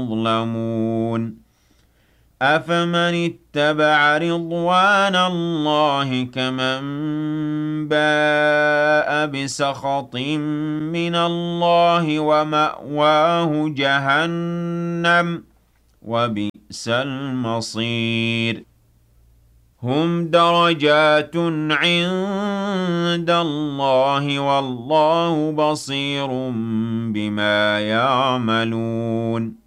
يظلمون أفمن اتبع رضوان الله كمن باء بسخط من الله ومأواه جهنم وبئس المصير هم درجات عند الله والله بصير بما يعملون